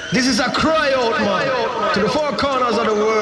This is a cry out, man, to the four corners of the world.